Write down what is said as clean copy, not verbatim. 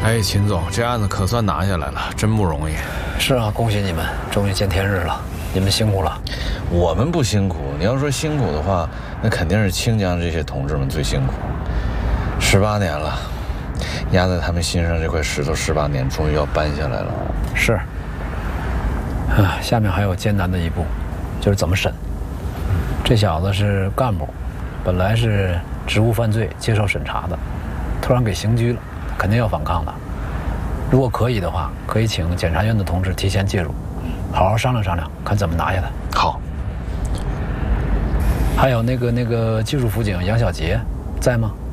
哎，秦总，这案子可算拿下来了，真不容易。 是啊，恭喜你们，终于见天日了，你们辛苦了。 我们不辛苦，你要说辛苦的话，那肯定是清江这些同志们最辛苦。18年了，压在他们心上这块石头18年，终于要搬下来了。 是。啊，下面还有艰难的一步，就是怎么审。这小子是干部，本来是职务犯罪接受审查的，突然给刑拘了，肯定要反抗的。如果可以的话，可以请检察院的同志提前介入，好好商量商量，看怎么拿下他。 好。 还有那个技术辅警杨小杰在吗？